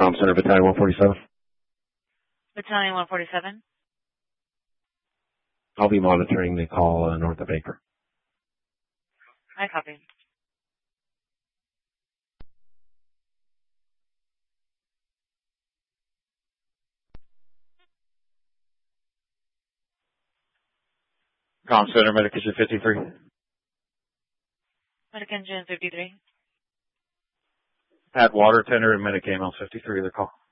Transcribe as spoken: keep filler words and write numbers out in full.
Comm Center, Battalion one forty-seven. Battalion one forty-seven. I'll be monitoring the call uh, north of Baker. I copy. Comm Center, Medic Engine fifty-three. Medic Engine fifty-three. Pat Water Tender and Medic A M L fifty-three, the call.